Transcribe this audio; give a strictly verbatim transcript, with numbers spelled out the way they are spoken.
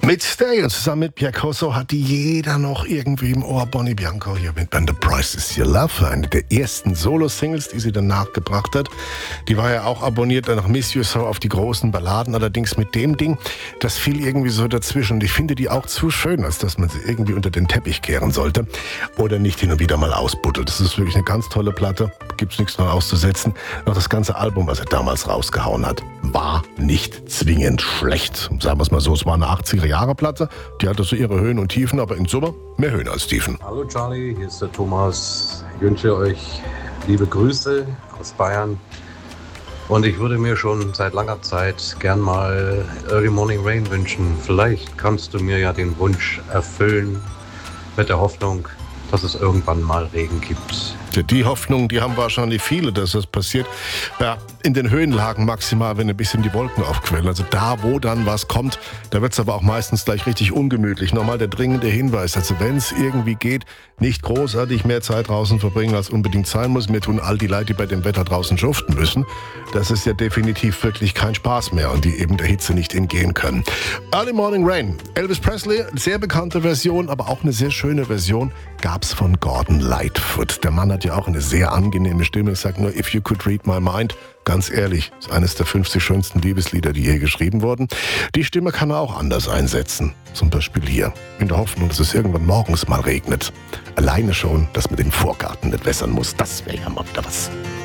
Mit Stay und zusammen mit Pierre Corso hat die jeder noch irgendwie im Ohr. Bonnie Bianco hier mit When the Price is Your Love, eine der ersten Solo-Singles, die sie danach gebracht hat. Die war ja auch abonniert nach Miss You So auf die großen Balladen, allerdings mit dem Ding, das fiel irgendwie so dazwischen. Und ich finde die auch zu schön, als dass man sie irgendwie unter den Teppich kehren sollte oder nicht hin und wieder mal ausbuddelt. Das ist wirklich eine ganz tolle Platte, gibt's nichts dran auszusetzen. Auch das ganze Album, was er damals rausgehauen hat, war nicht zwingend schlecht. Sagen wir es mal so, es war eine achtziger-Jahre-Platte, die hatte so ihre Höhen und Tiefen, aber in Summe mehr Höhen als Tiefen. Hallo Charlie, hier ist der Thomas. Ich wünsche euch liebe Grüße aus Bayern. Und ich würde mir schon seit langer Zeit gern mal Early Morning Rain wünschen. Vielleicht kannst du mir ja den Wunsch erfüllen mit der Hoffnung, dass es irgendwann mal Regen gibt. Die Hoffnung, die haben wahrscheinlich viele, dass das passiert. Ja, in den Höhenlagen maximal, wenn ein bisschen die Wolken aufquellen. Also da, wo dann was kommt, da wird es aber auch meistens gleich richtig ungemütlich. Nochmal der dringende Hinweis, also wenn es irgendwie geht, nicht großartig mehr Zeit draußen verbringen, als unbedingt sein muss. Mir tun all die Leute, die bei dem Wetter draußen schuften müssen. Das ist ja definitiv wirklich kein Spaß mehr und die eben der Hitze nicht entgehen können. Early Morning Rain, Elvis Presley, sehr bekannte Version, aber auch eine sehr schöne Version, gab's von Gordon Lightfoot. Der Mann hat ja auch eine sehr angenehme Stimme. Ich sag nur, If You Could Read My Mind. Ganz ehrlich, ist eines der fünfzig schönsten Liebeslieder, die je geschrieben wurden. Die Stimme kann er auch anders einsetzen. Zum Beispiel hier, in der Hoffnung, dass es irgendwann morgens mal regnet. Alleine schon, dass man den Vorgarten nicht wässern muss. Das wäre ja mal wieder was.